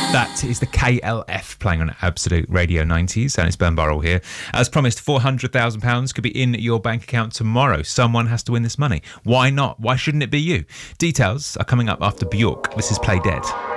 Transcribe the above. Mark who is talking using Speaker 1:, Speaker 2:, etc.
Speaker 1: That is the KLF playing on Absolute Radio 90s, and it's Ben Burrell here. As promised, £400,000 could be in your bank account tomorrow. Someone has to win this money. Why not? Why shouldn't it be you? Details are coming up after Bjork. This is Play Dead.